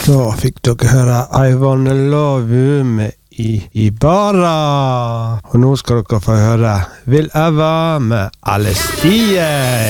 Da fikk dere høre I Wanna Love You med Ibarra. Og nå skal dere få høre Will Ever med Alestie.